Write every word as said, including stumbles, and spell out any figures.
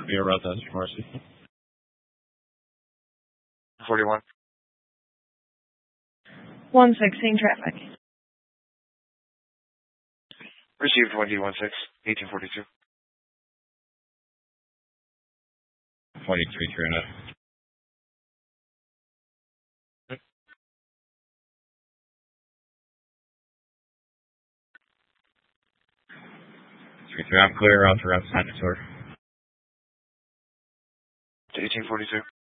be a route that's Marcy. forty-one. one sixteen traffic. Received one D one six, eighteen forty-two. twenty-three, three hundred. three three, I'm clear out to route Senator. eighteen forty-two.